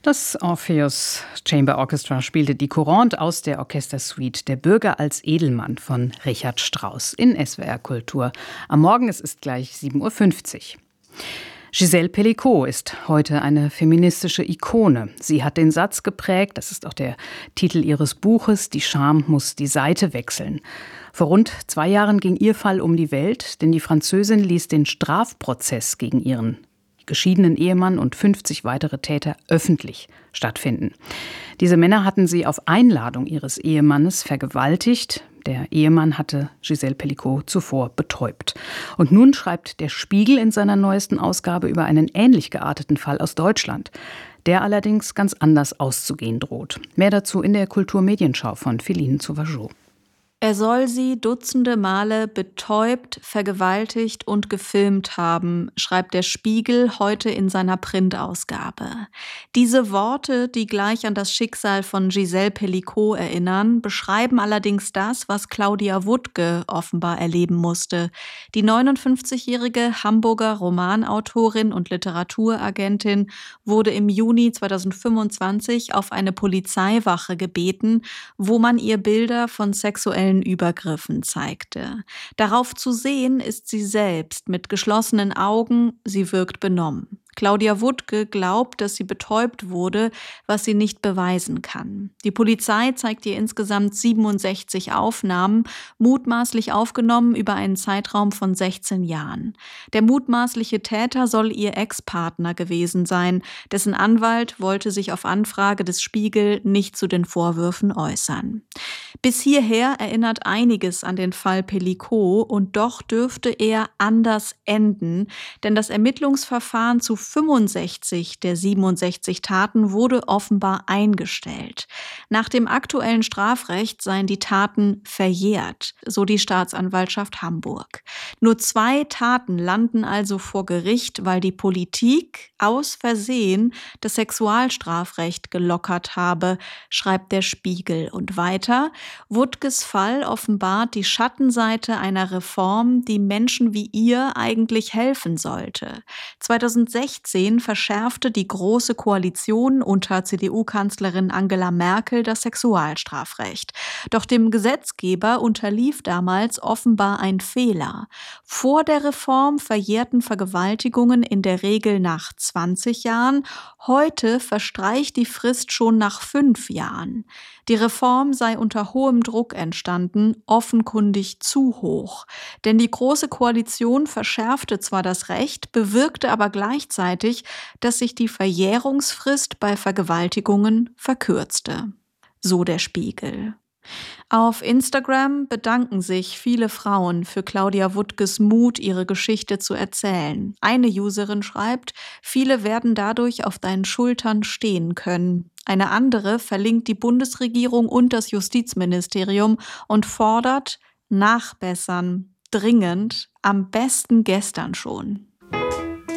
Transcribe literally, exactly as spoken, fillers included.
Das Orpheus Chamber Orchestra spielte die Courante aus der Orchestersuite Der Bürger als Edelmann von Richard Strauss in S W R Kultur. Am Morgen, es ist gleich sieben Uhr fünfzig. Gisèle Pelicot ist heute eine feministische Ikone. Sie hat den Satz geprägt, das ist auch der Titel ihres Buches, Die Scham muss die Seite wechseln. Vor rund zwei Jahren ging ihr Fall um die Welt, denn die Französin ließ den Strafprozess gegen ihren geschiedenen Ehemann und fünfzig weitere Täter öffentlich stattfinden. Diese Männer hatten sie auf Einladung ihres Ehemannes vergewaltigt. Der Ehemann hatte Gisèle Pelicot zuvor betäubt. Und nun schreibt der Spiegel in seiner neuesten Ausgabe über einen ähnlich gearteten Fall aus Deutschland, der allerdings ganz anders auszugehen droht. Mehr dazu in der Kulturmedienschau von Feline Sauvageau. Er soll sie dutzende Male betäubt, vergewaltigt und gefilmt haben, schreibt der Spiegel heute in seiner Printausgabe. Diese Worte, die gleich an das Schicksal von Gisèle Pelicot erinnern, beschreiben allerdings das, was Claudia Wuttke offenbar erleben musste. Die neunundfünfzigjährige Hamburger Romanautorin und Literaturagentin wurde im Juni zweitausendfünfundzwanzig auf eine Polizeiwache gebeten, wo man ihr Bilder von sexuellen Übergriffen zeigte. Darauf zu sehen ist sie selbst mit geschlossenen Augen, sie wirkt benommen. Claudia Wuttke glaubt, dass sie betäubt wurde, was sie nicht beweisen kann. Die Polizei zeigt ihr insgesamt siebenundsechzig Aufnahmen, mutmaßlich aufgenommen über einen Zeitraum von sechzehn Jahren. Der mutmaßliche Täter soll ihr Ex-Partner gewesen sein. Dessen Anwalt wollte sich auf Anfrage des Spiegel nicht zu den Vorwürfen äußern. Bis hierher erinnert einiges an den Fall Pelicot und doch dürfte er anders enden, denn das Ermittlungsverfahren zu fünfundsechzig der siebenundsechzig Taten wurde offenbar eingestellt. Nach dem aktuellen Strafrecht seien die Taten verjährt, so die Staatsanwaltschaft Hamburg. Nur zwei Taten landen also vor Gericht, weil die Politik aus Versehen das Sexualstrafrecht gelockert habe, schreibt der Spiegel. Und weiter: Wuttkes Fall offenbart die Schattenseite einer Reform, die Menschen wie ihr eigentlich helfen sollte. zweitausendsechzehn verschärfte die Große Koalition unter C D U-Kanzlerin Angela Merkel das Sexualstrafrecht. Doch dem Gesetzgeber unterlief damals offenbar ein Fehler. Vor der Reform verjährten Vergewaltigungen in der Regel nach zwanzig Jahren. Heute verstreicht die Frist schon nach fünf Jahren. Die Reform sei unter hohem Druck entstanden, offenkundig zu hoch. Denn die Große Koalition verschärfte zwar das Recht, bewirkte aber gleichzeitig, dass sich die Verjährungsfrist bei Vergewaltigungen verkürzte. So der Spiegel. Auf Instagram bedanken sich viele Frauen für Claudia Wuttkes Mut, ihre Geschichte zu erzählen. Eine Userin schreibt: Viele werden dadurch auf deinen Schultern stehen können. Eine andere verlinkt die Bundesregierung und das Justizministerium und fordert: Nachbessern, dringend, am besten gestern schon.